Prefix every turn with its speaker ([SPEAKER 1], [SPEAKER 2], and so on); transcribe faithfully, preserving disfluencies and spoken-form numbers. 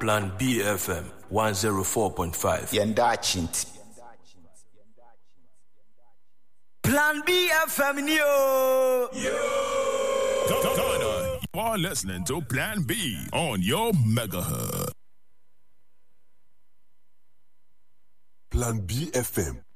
[SPEAKER 1] Plan B F M one oh four point five.
[SPEAKER 2] Yenda Chinti.
[SPEAKER 3] Plan B F M yo.
[SPEAKER 4] Yo. Ghana, you are listening to Plan B on your megahertz.
[SPEAKER 5] Plan B F M